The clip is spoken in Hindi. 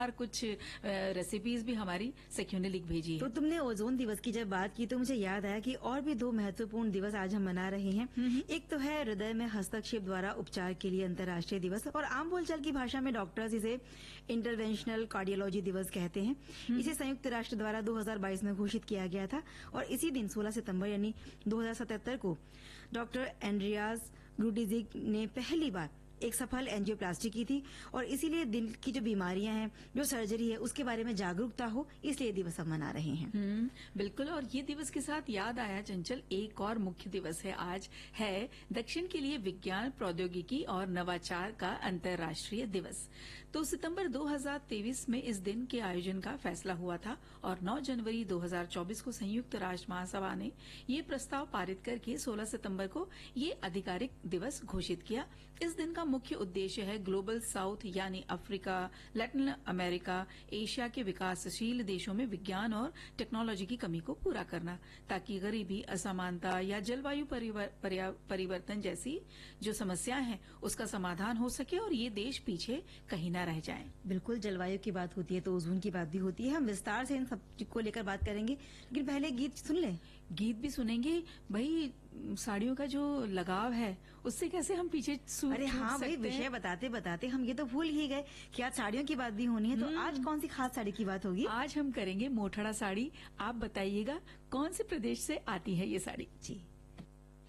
कुछ रेसिपीज भी हमारी सखियों ने लिख भेजी है। तो तुमने ओजोन दिवस की जब बात की तो मुझे याद आया कि और भी 2 महत्वपूर्ण दिवस आज हम मना रहे हैं। एक तो है हृदय में हस्तक्षेप द्वारा उपचार के लिए अंतर्राष्ट्रीय दिवस, और आम बोलचाल की भाषा में डॉक्टर्स इसे इंटरवेंशनल कार्डियोलॉजी दिवस कहते हैं। इसे संयुक्त राष्ट्र द्वारा 2022 में घोषित किया गया था और इसी दिन 16 सितंबर यानी 2077 को डॉक्टर एंड्रियास ग्रुडिजिक ने पहली बार एक सफल एंजियोप्लास्टी की थी, और इसीलिए दिल की जो बीमारियां हैं, जो सर्जरी है, उसके बारे में जागरूकता हो, इसलिए दिवस हम मना रहे हैं। बिल्कुल। और ये दिवस के साथ याद आया चंचल, एक और मुख्य दिवस है आज, है दक्षिण के लिए विज्ञान, प्रौद्योगिकी और नवाचार का अंतर्राष्ट्रीय दिवस। तो सितंबर 2023 में इस दिन के आयोजन का फैसला हुआ था और 9 जनवरी 2024 को संयुक्त राष्ट्र महासभा ने ये प्रस्ताव पारित करके 16 सितंबर को ये आधिकारिक दिवस घोषित किया। इस दिन का मुख्य उद्देश्य है ग्लोबल साउथ यानी अफ्रीका, लैटिन अमेरिका, एशिया के विकासशील देशों में विज्ञान और टेक्नोलॉजी की कमी को पूरा करना, ताकि गरीबी, असमानता या जलवायु परिवर्तन जैसी जो समस्याएं हैं उसका समाधान हो सके और ये देश पीछे कहीं न रह जाएं। बिल्कुल, जलवायु की बात होती है तो ओजोन की बात भी होती है। हम विस्तार से इन सब को लेकर बात करेंगे, लेकिन पहले गीत सुन लें। गीत भी सुनेंगे भाई। साड़ियों का जो लगाव है उससे कैसे हम पीछे अरे हाँ भाई, विषय बताते बताते हम ये तो भूल ही गए कि आज साड़ियों की बात भी होनी है। तो आज कौन सी खास साड़ी की बात होगी? आज हम करेंगे मोठड़ा साड़ी। आप बताइएगा कौन से प्रदेश से आती है ये साड़ी? जी